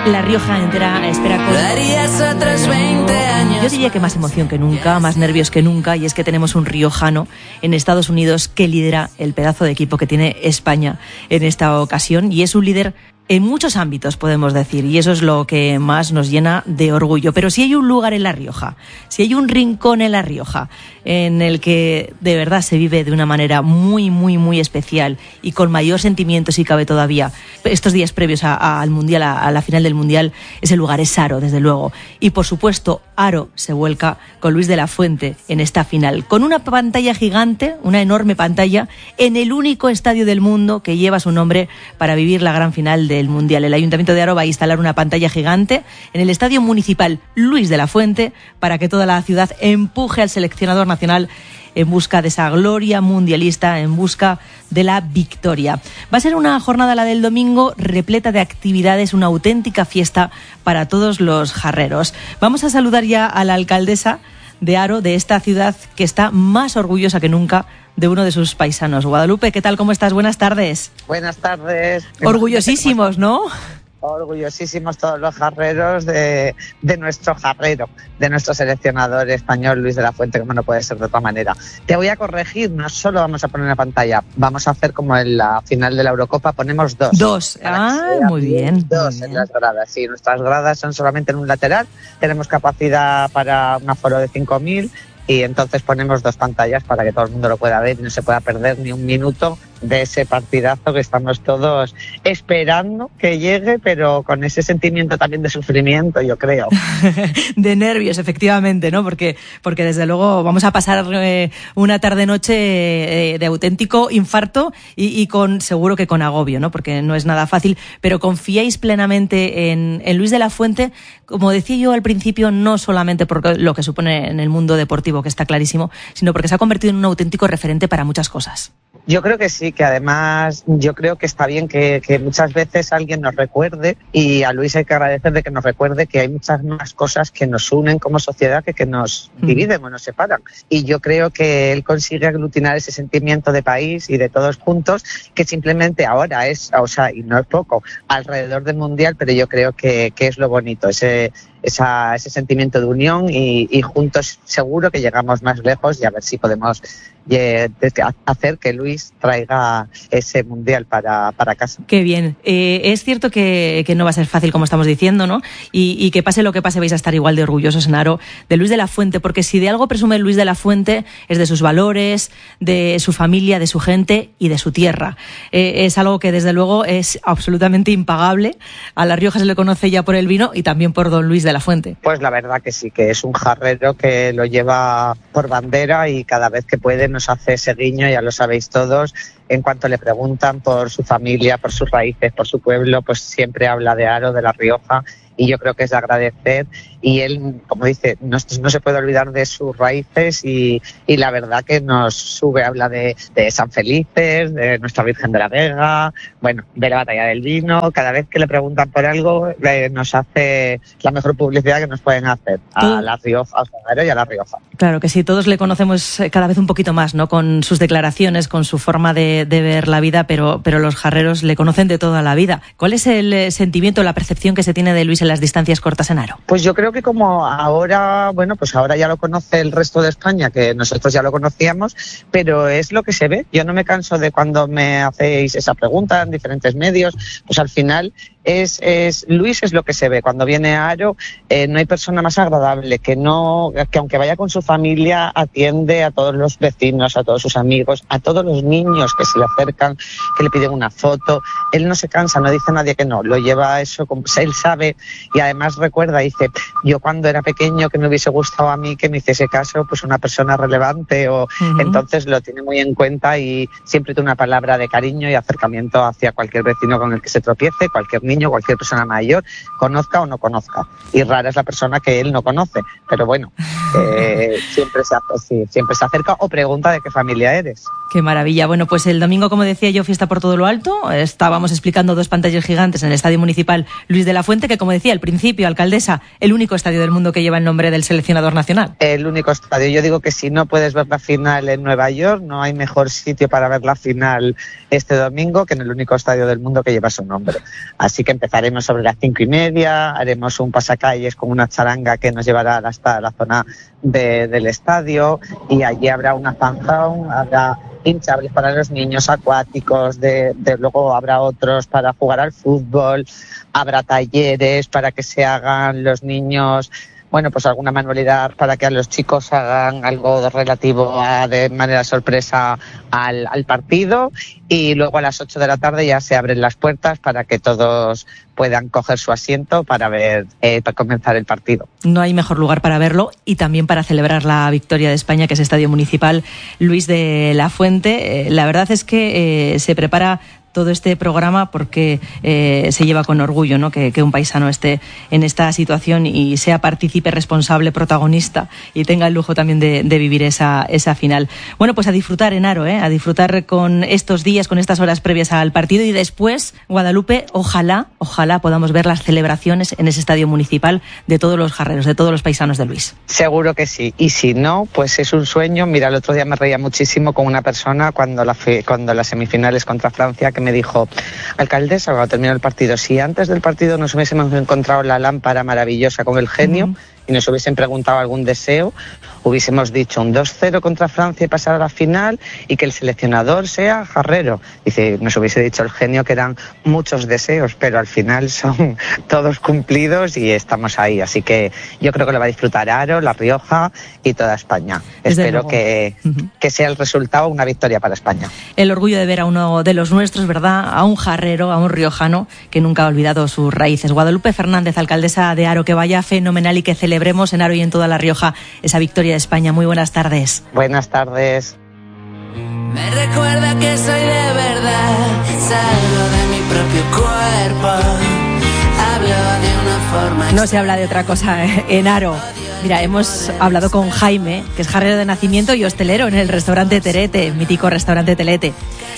La Rioja entera espera con... Yo diría que más emoción que nunca, más nervios que nunca, y es que tenemos un riojano en Estados Unidos que lidera el pedazo de equipo que tiene España en esta ocasión, y es un líder en muchos ámbitos, podemos decir, y eso es lo que más nos llena de orgullo. Pero si hay un lugar en La Rioja, si hay un rincón en La Rioja en el que de verdad se vive de una manera muy, muy, muy especial y con mayor sentimiento, si cabe todavía, estos días previos al Mundial, a la final del Mundial, ese lugar es Aro, desde luego. Y por supuesto, Aro se vuelca con Luis de la Fuente en esta final, con una pantalla gigante, una enorme pantalla, en el único estadio del mundo que lleva su nombre para vivir la gran final del Mundial. El Ayuntamiento de Aro va a instalar una pantalla gigante en el Estadio Municipal Luis de la Fuente para que toda la ciudad empuje al seleccionador nacional en busca de esa gloria mundialista, en busca de la victoria. Va a ser una jornada, la del domingo, repleta de actividades, una auténtica fiesta para todos los jarreros. Vamos a saludar ya a la alcaldesa de Aro, de esta ciudad que está más orgullosa que nunca de uno de sus paisanos. Guadalupe, ¿qué tal? ¿Cómo estás? Buenas tardes. Buenas tardes. Orgullosísimos, ¿no? Orgullosísimos todos los jarreros de nuestro jarrero, de nuestro seleccionador español Luis de la Fuente, como no puede ser de otra manera. Te voy a corregir, no solo vamos a poner una pantalla, vamos a hacer como en la final de la Eurocopa, ponemos dos. Dos, muy bien. Dos en las gradas, sí, nuestras gradas son solamente en un lateral, tenemos capacidad para un aforo de 5.000 y entonces ponemos dos pantallas para que todo el mundo lo pueda ver y no se pueda perder ni un minuto de ese partidazo que estamos todos esperando que llegue, pero con ese sentimiento también de sufrimiento, yo creo. De nervios, efectivamente, ¿no? Porque desde luego vamos a pasar una tarde-noche de auténtico infarto y seguro que con agobio, ¿no? Porque no es nada fácil, pero confiáis plenamente en Luis de la Fuente, como decía yo al principio, no solamente por lo que supone en el mundo deportivo, que está clarísimo, sino porque se ha convertido en un auténtico referente para muchas cosas. Yo creo que sí, que además yo creo que está bien que muchas veces alguien nos recuerde, y a Luis hay que agradecer de que nos recuerde que hay muchas más cosas que nos unen como sociedad que nos dividen o nos separan. Y yo creo que él consigue aglutinar ese sentimiento de país y de todos juntos, que simplemente ahora es, o sea, y no es poco, alrededor del Mundial, pero yo creo que es lo bonito, ese sentimiento de unión y juntos seguro que llegamos más lejos, y a ver si podemos hacer que Luis traiga ese Mundial para casa. Qué bien. Es cierto que no va a ser fácil, como estamos diciendo, ¿no? Y que pase lo que pase, vais a estar igual de orgullosos en Aro de Luis de la Fuente, porque si de algo presume Luis de la Fuente es de sus valores, de su familia, de su gente y de su tierra. Es algo que desde luego es absolutamente impagable. A La Rioja se le conoce ya por el vino y también por don Luis de la Fuente. Pues la verdad que sí, que es un jarrero que lo lleva por bandera y cada vez que puede nos hace ese guiño, ya lo sabéis todos. En cuanto le preguntan por su familia, por sus raíces, por su pueblo, pues siempre habla de Aro, de La Rioja, y yo creo que es de agradecer. Y él, como dice, no se puede olvidar de sus raíces y la verdad que nos sube, habla de San Felices, de nuestra Virgen de la Vega, bueno, de la Batalla del Vino. Cada vez que le preguntan por algo, nos hace la mejor publicidad que nos pueden hacer a La Rioja, a Aro y a La Rioja. Claro que sí, todos le conocemos cada vez un poquito más, ¿no? Con sus declaraciones, con su forma de ver la vida, pero los jarreros le conocen de toda la vida. ¿Cuál es el sentimiento, la percepción que se tiene de Luis en las distancias cortas en Aro? Pues yo creo que como ahora, bueno, pues ahora ya lo conoce el resto de España, que nosotros ya lo conocíamos, pero es lo que se ve. Yo no me canso de cuando me hacéis esa pregunta en diferentes medios, pues al final Luis es lo que se ve. Cuando viene a Aro, no hay persona más agradable que aunque vaya con su familia, atiende a todos los vecinos, a todos sus amigos, a todos los niños que se le acercan, que le piden una foto. Él no se cansa, no dice a nadie que no, lo lleva eso, él sabe, y además recuerda, dice, yo cuando era pequeño que me hubiese gustado a mí que me hiciese caso pues una persona relevante, entonces lo tiene muy en cuenta y siempre tiene una palabra de cariño y acercamiento hacia cualquier vecino con el que se tropiece, cualquier niño, cualquier persona mayor, conozca o no conozca. Y rara es la persona que él no conoce, pero bueno, siempre se acerca o pregunta de qué familia eres. Qué maravilla. Bueno, pues el domingo, como decía yo, fiesta por todo lo alto. Estábamos explicando dos pantallas gigantes en el Estadio Municipal Luis de la Fuente, que como decía decía al principio, alcaldesa, el único estadio del mundo que lleva el nombre del seleccionador nacional. El único estadio. Yo digo que si no puedes ver la final en Nueva York, no hay mejor sitio para ver la final este domingo que en el único estadio del mundo que lleva su nombre. Así que empezaremos sobre las 5:30, haremos un pasacalles con una charanga que nos llevará hasta la zona del estadio, y allí habrá una fanzón, habrá hinchables para los niños, acuáticos, luego habrá otros para jugar al fútbol, habrá talleres para que se hagan los niños, bueno, pues alguna manualidad para que a los chicos hagan algo relativo de manera sorpresa al partido, y luego a las 8 de la tarde ya se abren las puertas para que todos puedan coger su asiento para comenzar el partido. No hay mejor lugar para verlo y también para celebrar la victoria de España, que es Estadio Municipal Luis de la Fuente. La verdad es que se prepara todo este programa porque se lleva con orgullo, ¿no?, que un paisano esté en esta situación y sea partícipe, responsable, protagonista, y tenga el lujo también de vivir esa final. Bueno, pues a disfrutar en Haro, a disfrutar con estos días, con estas horas previas al partido, y después, Guadalupe, ojalá podamos ver las celebraciones en ese estadio municipal de todos los jarreros, de todos los paisanos de Luis. Seguro que sí, y si no, pues es un sueño. Mira, el otro día me reía muchísimo con una persona cuando las semifinales contra Francia, que me dijo: alcaldesa, cuando terminó el partido, si antes del partido nos hubiésemos encontrado la lámpara maravillosa con el genio y nos hubiesen preguntado algún deseo, hubiésemos dicho un 2-0 contra Francia y pasar a la final, y que el seleccionador sea jarrero. Dice, nos hubiese dicho el genio que eran muchos deseos, pero al final son todos cumplidos y estamos ahí. Así que yo creo que lo va a disfrutar Haro, La Rioja y toda España. Espero que sea el resultado una victoria para España. El orgullo de ver a uno de los nuestros, ¿verdad?, a un jarrero, a un riojano que nunca ha olvidado sus raíces. Guadalupe Fernández, alcaldesa de Haro, que vaya fenomenal y que celebremos en Haro y en toda La Rioja esa victoria de España. Muy buenas tardes. Buenas tardes. Me recuerda que soy de verdad, salgo de mi propio cuerpo, hablo de una forma. No se habla de otra cosa en Haro. Mira, hemos hablado con Jaime, que es jarrero de nacimiento y hostelero en el restaurante Terete, mítico restaurante Terete.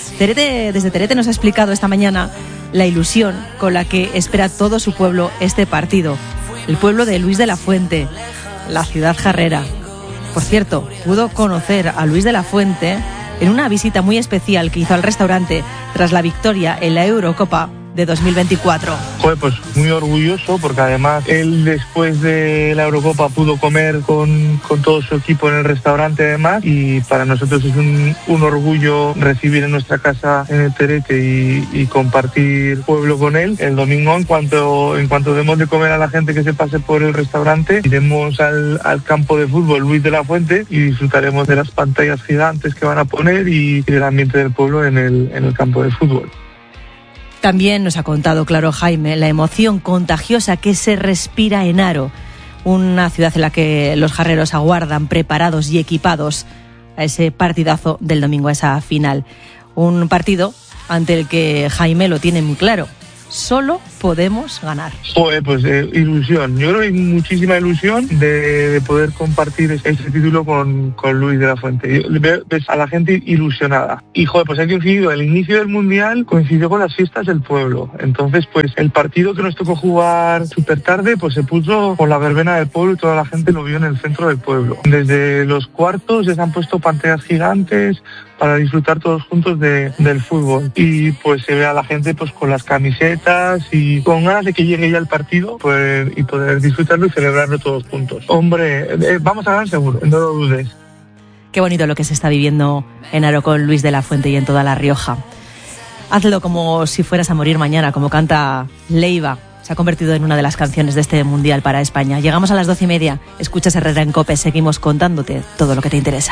Desde Terete nos ha explicado esta mañana la ilusión con la que espera todo su pueblo este partido. El pueblo de Luis de la Fuente, la ciudad jarrera. Por cierto, pudo conocer a Luis de la Fuente en una visita muy especial que hizo al restaurante tras la victoria en la Eurocopa de 2024. Joder, pues muy orgulloso, porque además él, después de la Eurocopa, pudo comer con todo su equipo en el restaurante además, y para nosotros es un orgullo recibir en nuestra casa en el Terete y compartir pueblo con él. El domingo, en cuanto demos de comer a la gente que se pase por el restaurante, iremos al campo de fútbol Luis de la Fuente y disfrutaremos de las pantallas gigantes que van a poner y del ambiente del pueblo en el campo de fútbol. También nos ha contado, claro, Jaime, la emoción contagiosa que se respira en Haro, una ciudad en la que los jarreros aguardan preparados y equipados a ese partidazo del domingo, a esa final. Un partido ante el que Jaime lo tiene muy claro. Solo podemos ganar. Pues ilusión. Yo creo que hay muchísima ilusión de poder compartir ese título con Luis de la Fuente. Ves a la gente ilusionada. Y pues ha coincidido, el inicio del Mundial coincidió con las fiestas del pueblo. Entonces, pues el partido que nos tocó jugar súper tarde, pues se puso con la verbena del pueblo y toda la gente lo vio en el centro del pueblo. Desde los cuartos se han puesto pantallas gigantes para disfrutar todos juntos del fútbol, y pues se ve a la gente pues con las camisetas y con ganas de que llegue ya el partido, pues, y poder disfrutarlo y celebrarlo todos juntos. Hombre, vamos a ganar seguro, no lo dudes. Qué bonito lo que se está viviendo en Haro con Luis de la Fuente y en toda La Rioja. Hazlo como si fueras a morir mañana, como canta Leiva. Se ha convertido en una de las canciones de este Mundial para España. Llegamos a las 12:30, escuchas Herrera en COPE, seguimos contándote todo lo que te interesa.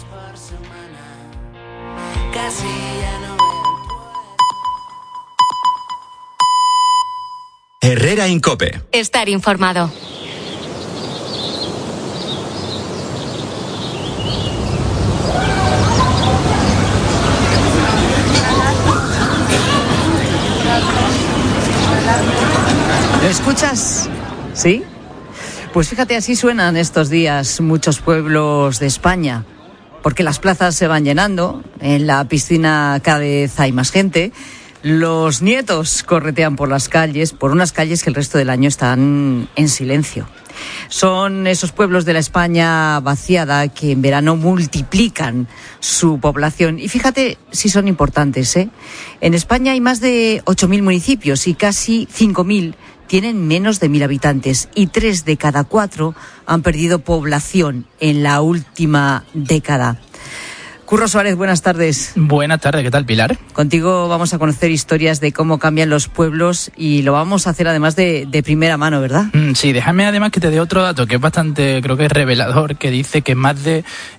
Herrera en COPE. Estar informado. ¿Lo escuchas? ¿Sí? Pues fíjate, así suenan estos días muchos pueblos de España, porque las plazas se van llenando, en la piscina cada vez hay más gente, Los nietos corretean por las calles, por unas calles que el resto del año están en silencio. Son esos pueblos de la España vaciada que en verano multiplican su población. Y fíjate si son importantes, ¿eh? En España hay más de 8.000 municipios y casi 5.000 tienen menos de 1.000 habitantes. Y 3 de cada 4 han perdido población en la última década. Curro Suárez, buenas tardes. Buenas tardes, ¿qué tal, Pilar? Contigo vamos a conocer historias de cómo cambian los pueblos y lo vamos a hacer además de primera mano, ¿verdad? Sí, déjame además que te dé otro dato que es bastante, creo que es revelador, que dice que más de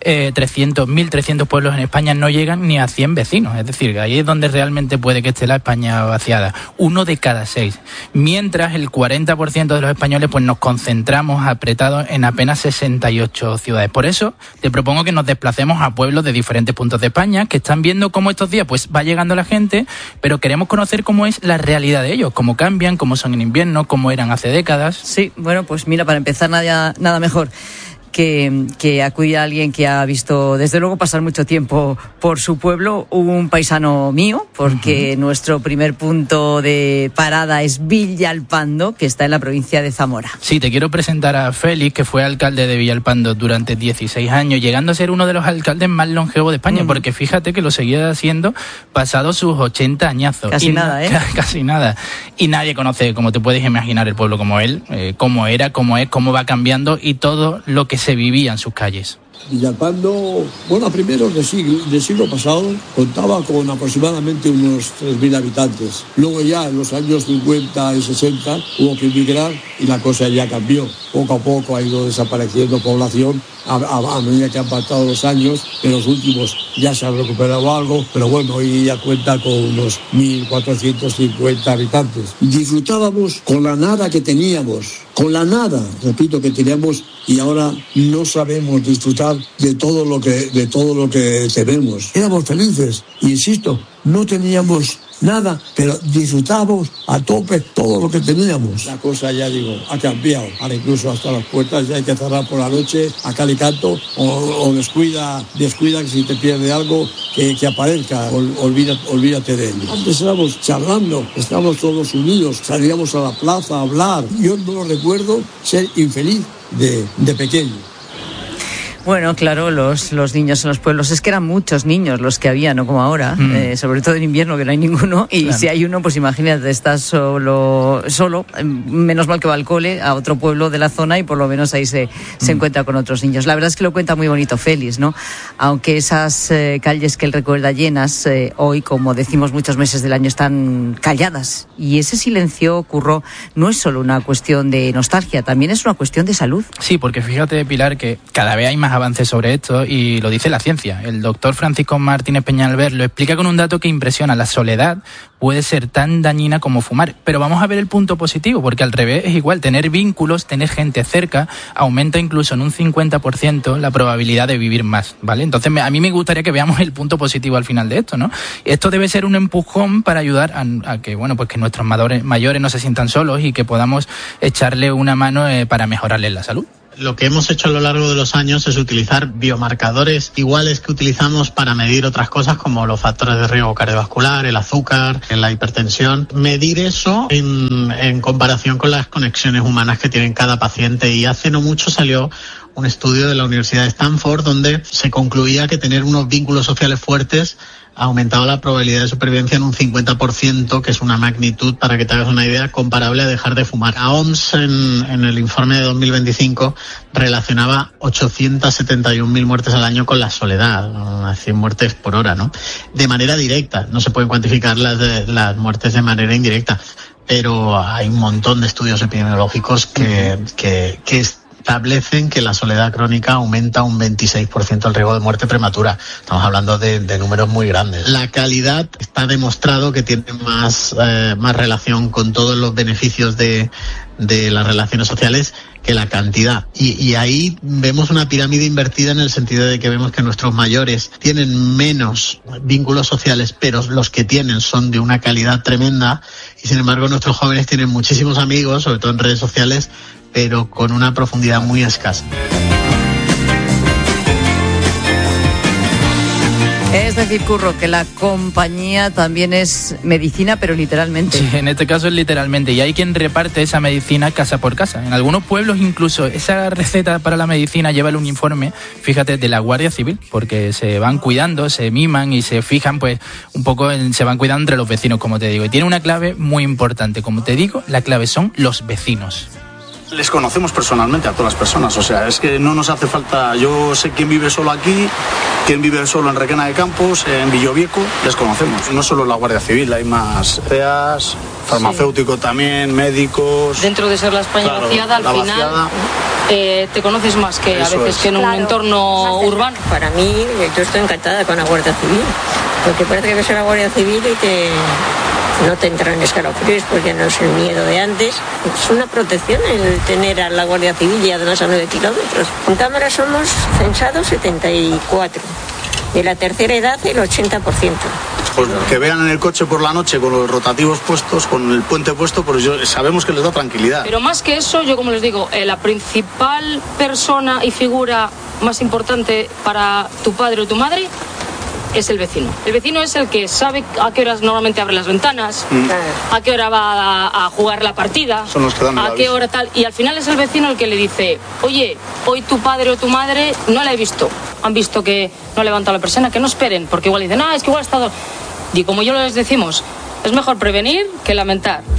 1.300 pueblos en España no llegan ni a 100 vecinos. Es decir, ahí es donde realmente puede que esté la España vaciada. 1 de cada 6. Mientras el 40% de los españoles pues nos concentramos apretados en apenas 68 ciudades. Por eso te propongo que nos desplacemos a pueblos de diferentes puntos de España que están viendo cómo estos días pues va llegando la gente, pero queremos conocer cómo es la realidad de ellos, cómo cambian, cómo son en invierno, cómo eran hace décadas. Sí, bueno, pues mira, para empezar nada mejor que acudir a alguien que ha visto, desde luego, pasar mucho tiempo por su pueblo, un paisano mío, porque nuestro primer punto de parada es Villalpando, que está en la provincia de Zamora. Sí, te quiero presentar a Félix, que fue alcalde de Villalpando durante 16 años, llegando a ser uno de los alcaldes más longevos de España, porque fíjate que lo seguía haciendo pasados sus 80 añazos. Casi nada, ¿eh? Casi nada. Y nadie conoce, como te puedes imaginar, el pueblo como él, cómo era, cómo es, cómo va cambiando y todo lo que se vivía en sus calles. Villalpando, bueno, a primeros del siglo pasado contaba con aproximadamente unos 3.000 habitantes. Luego ya en los años 50 y 60 hubo que emigrar y la cosa ya cambió. Poco a poco ha ido desapareciendo población a medida que han pasado los años. En los últimos ya se ha recuperado algo, pero bueno, hoy ya cuenta con unos 1.450 habitantes. Disfrutábamos con la nada que teníamos, con la nada, repito, que teníamos, y ahora no sabemos disfrutar de todo lo que tenemos. Éramos felices, insisto, no teníamos nada, pero disfrutábamos a tope todo lo que teníamos. La cosa, ya digo, ha cambiado. Ahora incluso hasta las puertas ya hay que cerrar por la noche a cal y canto, o descuida que si te pierde algo que aparezca, olvídate de él. Antes estábamos charlando, estábamos todos unidos, salíamos a la plaza a hablar. Yo no recuerdo ser infeliz de pequeño. Bueno, claro, los niños en los pueblos, es que eran muchos niños los que había, no como ahora, sobre todo en invierno que no hay ninguno, y claro, si hay uno, pues imagínate, estás solo, menos mal que va al cole, a otro pueblo de la zona y por lo menos ahí se encuentra con otros niños. La verdad es que lo cuenta muy bonito Félix, ¿no? Aunque esas calles que él recuerda llenas, hoy, como decimos, muchos meses del año están calladas, y ese silencio, Curro, no es solo una cuestión de nostalgia, también es una cuestión de salud. Sí, porque fíjate, Pilar, que cada vez hay más avances sobre esto y lo dice la ciencia. El doctor Francisco Martínez Peñalver lo explica con un dato que impresiona. La soledad puede ser tan dañina como fumar, pero vamos a ver el punto positivo, porque al revés es igual. Tener vínculos, tener gente cerca, aumenta incluso en un 50% la probabilidad de vivir más, ¿vale? Entonces a mí me gustaría que veamos el punto positivo al final de esto, ¿no? Esto debe ser un empujón para ayudar a que, bueno, pues que nuestros mayores no se sientan solos y que podamos echarle una mano para mejorarles la salud. Lo que hemos hecho a lo largo de los años es utilizar biomarcadores iguales que utilizamos para medir otras cosas como los factores de riesgo cardiovascular, el azúcar, la hipertensión. Medir eso en comparación con las conexiones humanas que tienen cada paciente. Y hace no mucho salió un estudio de la Universidad de Stanford donde se concluía que tener unos vínculos sociales fuertes ha aumentado la probabilidad de supervivencia en un 50%, que es una magnitud, para que te hagas una idea, comparable a dejar de fumar. La OMS en el informe de 2025 relacionaba 871.000 muertes al año con la soledad, 100 muertes por hora, ¿no? De manera directa, no se pueden cuantificar las muertes de manera indirecta, pero hay un montón de estudios epidemiológicos que establecen que la soledad crónica aumenta un 26% el riesgo de muerte prematura. Estamos hablando de números muy grandes. La calidad está demostrado que tiene más relación con todos los beneficios de las relaciones sociales que la cantidad. Y ahí vemos una pirámide invertida en el sentido de que vemos que nuestros mayores tienen menos vínculos sociales, pero los que tienen son de una calidad tremenda, y sin embargo nuestros jóvenes tienen muchísimos amigos, sobre todo en redes sociales, pero con una profundidad muy escasa. Es decir, Curro, que la compañía también es medicina, pero literalmente. Sí, en este caso es literalmente. Y hay quien reparte esa medicina casa por casa. En algunos pueblos incluso esa receta para la medicina lleva el uniforme, fíjate, de la Guardia Civil, porque se van cuidando, se miman y se fijan pues un poco, se van cuidando entre los vecinos, como te digo. Y tiene una clave muy importante. Como te digo, la clave son los vecinos. Les conocemos personalmente a todas las personas, o sea, es que no nos hace falta. Yo sé quién vive solo aquí, quién vive solo en Requena de Campos, en Villovieco, les conocemos. No solo la Guardia Civil, hay más CEAS, farmacéutico también, médicos. Dentro de ser la España vaciada, al final te conoces más que a veces que en un entorno urbano. Para mí, yo estoy encantada con la Guardia Civil, porque parece que ves a la Guardia Civil y no te entran escalofríos porque no es el miedo de antes. Es una protección el tener a la Guardia Civil y además a 9 kilómetros. En cámara somos censados 74. De la tercera edad el 80%. Pues que vean en el coche por la noche con los rotativos puestos, con el puente puesto, pues sabemos que les da tranquilidad. Pero más que eso, yo como les digo, la principal persona y figura más importante para tu padre o tu madre es el vecino. El vecino es el que sabe a qué horas normalmente abre las ventanas, a qué hora va a jugar la partida, son los que dan a qué hora tal. Y al final es el vecino el que le dice, oye, hoy tu padre o tu madre no la he visto. Han visto que no ha levantado la persiana, que no esperen, porque igual dicen, es que igual ha estado... Y como yo les decimos, es mejor prevenir que lamentar.